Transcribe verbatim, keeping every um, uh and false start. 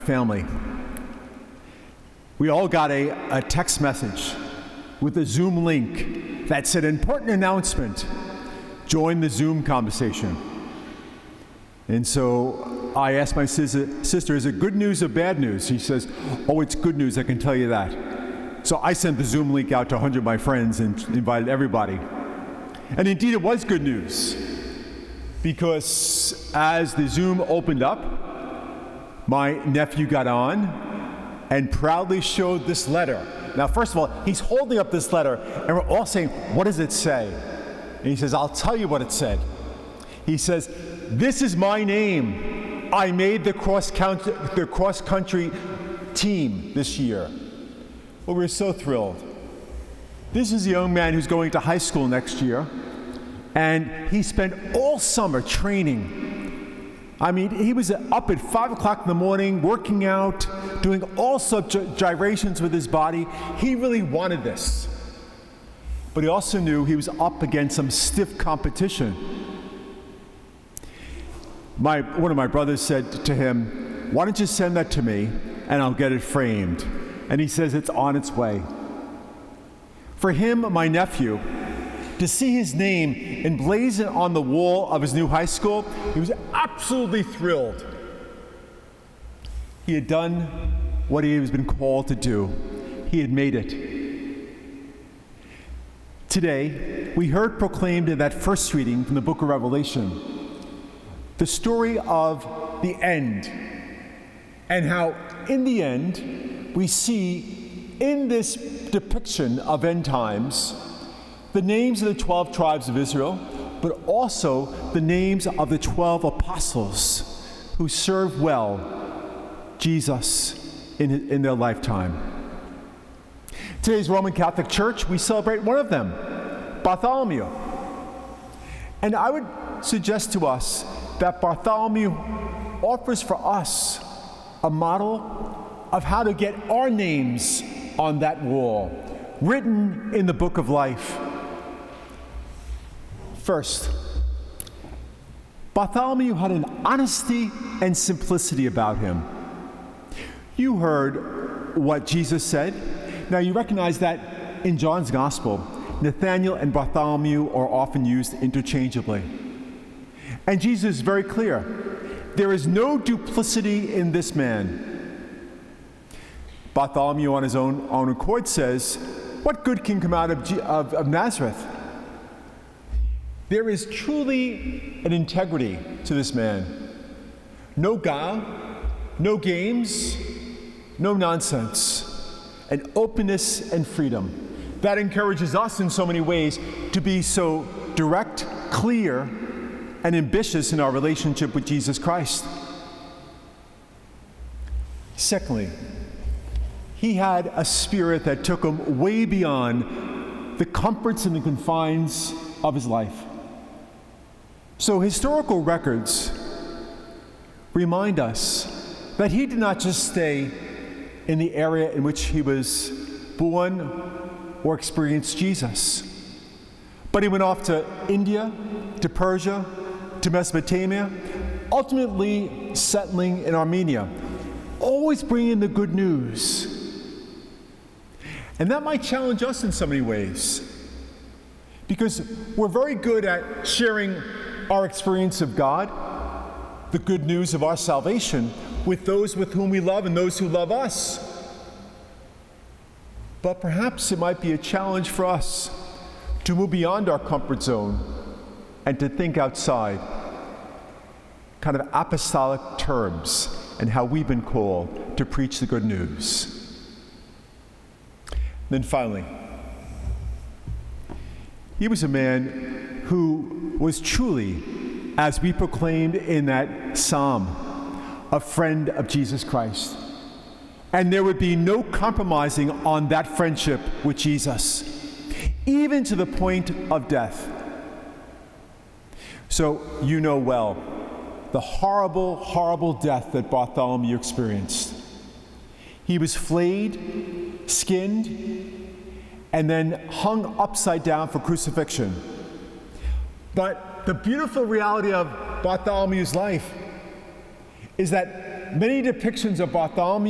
Family. We all got a, a text message with a Zoom link that said, important announcement, join the Zoom conversation. And so I asked my sister, sister, is it good news or bad news? She says, oh, it's good news, I can tell you that. So I sent the Zoom link out to one hundred of my friends and invited everybody. And indeed it was good news, because as the Zoom opened up, my nephew got on and proudly showed this letter. Now, first of all, he's holding up this letter, and we're all saying, what does it say? And he says, I'll tell you what it said. He says, this is my name. I made the cross-country, the cross-country team this year. Well, we're so thrilled. This is a young man who's going to high school next year, and he spent all summer training. I mean, he was up at five o'clock in the morning, working out, doing all sorts of gyrations with his body. He really wanted this. But he also knew he was up against some stiff competition. My, one of my brothers said to him, why don't you send that to me and I'll get it framed? And he says it's on its way. For him, my nephew, to see his name emblazoned on the wall of his new high school, he was absolutely thrilled. He had done what he has been called to do. He had made it. Today, we heard proclaimed in that first reading from the book of Revelation the story of the end, and how in the end we see in this depiction of end times the names of the twelve tribes of Israel, but also the names of the twelve apostles who served well Jesus in, in their lifetime. Today's Roman Catholic Church, we celebrate one of them, Bartholomew. And I would suggest to us that Bartholomew offers for us a model of how to get our names on that wall, written in the book of life. First, Bartholomew had an honesty and simplicity about him. You heard what Jesus said. Now you recognize that in John's Gospel, Nathanael and Bartholomew are often used interchangeably. And Jesus is very clear. There is no duplicity in this man. Bartholomew on his own, own accord says, what good can come out of, G- of, of Nazareth? There is truly an integrity to this man. No guile, no games, no nonsense, an openness and freedom. That encourages us in so many ways to be so direct, clear, and ambitious in our relationship with Jesus Christ. Secondly, he had a spirit that took him way beyond the comforts and the confines of his life. So historical records remind us that he did not just stay in the area in which he was born or experienced Jesus, but he went off to India, to Persia, to Mesopotamia, ultimately settling in Armenia, always bringing the good news. And that might challenge us in so many ways, because we're very good at sharing our experience of God, the good news of our salvation, with those with whom we love and those who love us. But perhaps it might be a challenge for us to move beyond our comfort zone and to think outside, kind of apostolic terms, and how we've been called to preach the good news. Then finally, he was a man who was truly, as we proclaimed in that psalm, a friend of Jesus Christ. And there would be no compromising on that friendship with Jesus, even to the point of death. So you know well the horrible, horrible death that Bartholomew experienced. He was flayed, skinned, and then hung upside down for crucifixion. But the beautiful reality of Bartholomew's life is that many depictions of Bartholomew